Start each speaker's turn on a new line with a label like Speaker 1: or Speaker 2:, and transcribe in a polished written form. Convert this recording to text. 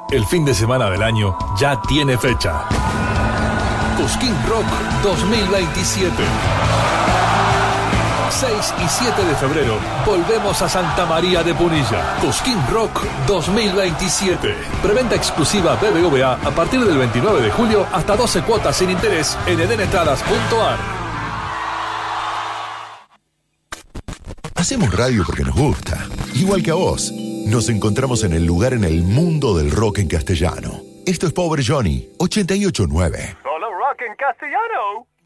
Speaker 1: El fin de semana del año ya tiene fecha. Cosquín Rock 2027. 6 y 7 de febrero, volvemos a Santa María de Punilla. Cosquín Rock 2027. Preventa exclusiva BBVA a partir del 29 de julio hasta 12 cuotas sin interés en edenetradas.ar.
Speaker 2: Hacemos radio porque nos gusta, igual que a vos. Nos encontramos en el lugar en el mundo del rock en castellano. Esto es Pobre Johnny, 88.9.
Speaker 3: Solo rock en castellano.